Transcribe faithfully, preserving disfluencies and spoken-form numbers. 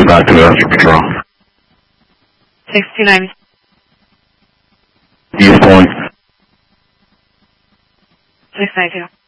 Calling back to Astro Patrol. six two nine. East Point. six nine two.